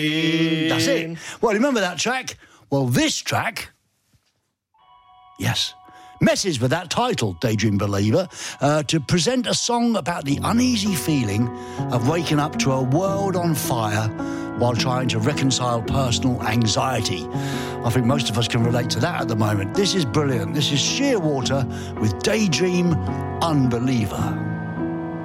That's it. Well, remember that track? Well, this track, yes, messes with that title, Daydream Believer, to present a song about the uneasy feeling of waking up to a world on fire while trying to reconcile personal anxiety. I think most of us can relate to that at the moment. This is brilliant. This is Shearwater with Daydream Unbeliever.